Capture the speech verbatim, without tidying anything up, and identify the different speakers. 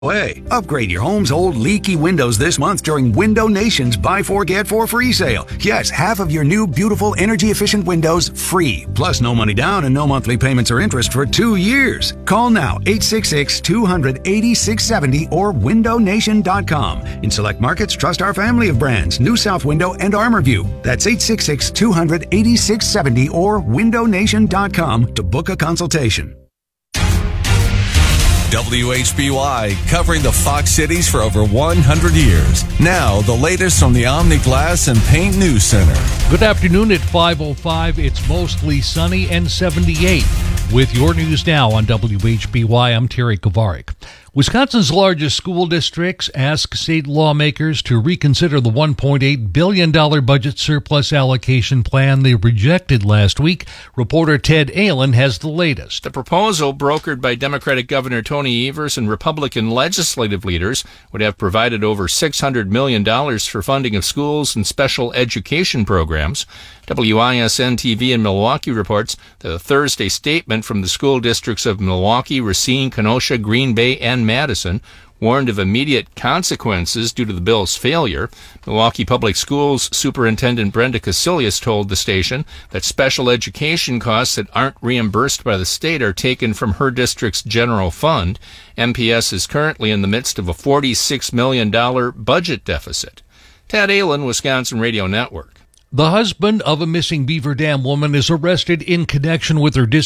Speaker 1: Way. Upgrade your home's old leaky windows this month during Window Nation's Buy Four Get Four Free sale. Yes, half of your new beautiful energy-efficient windows free. Plus no money down and no monthly payments or interest for two years. Call now, eight six six, two hundred, eighty-six seventy or window nation dot com. In select markets, trust our family of brands, New South Window and ArmorView. That's eight six six, two hundred, eighty-six seventy or window nation dot com to book a consultation.
Speaker 2: W H B Y, covering the Fox Cities for over one hundred years. Now, the latest from the Omni Glass and Paint News Center.
Speaker 3: Good afternoon at five oh five. It's mostly sunny and seventy-eight. With your news now on W H B Y, I'm Terry Kovarik. Wisconsin's largest school districts ask state lawmakers to reconsider the one point eight billion dollars budget surplus allocation plan they rejected last week. Reporter Ted Allen has the latest.
Speaker 4: The proposal, brokered by Democratic Governor Tony Evers and Republican legislative leaders, would have provided over six hundred million dollars for funding of schools and special education programs. W I S N T V in Milwaukee reports that a Thursday statement from the school districts of Milwaukee, Racine, Kenosha, Green Bay, and Madison warned of immediate consequences due to the bill's failure. Milwaukee Public Schools Superintendent Brenda Casilius told the station that special education costs that aren't reimbursed by the state are taken from her district's general fund. M P S is currently in the midst of a forty-six million dollars budget deficit. Tad Allen, Wisconsin Radio Network.
Speaker 3: The husband of a missing Beaver Dam woman is arrested in connection with her disappearance.